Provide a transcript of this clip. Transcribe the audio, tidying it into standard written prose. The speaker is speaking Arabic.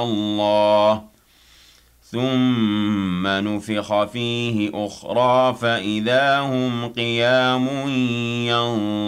الله ثم نفخ فيه أخرى فإذا هم قيام